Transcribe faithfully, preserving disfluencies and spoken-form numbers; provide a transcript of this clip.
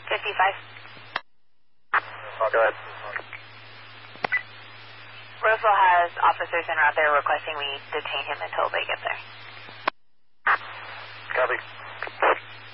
fifty-five. Go ahead. Roseville has officers en route there requesting we detain him until they get there.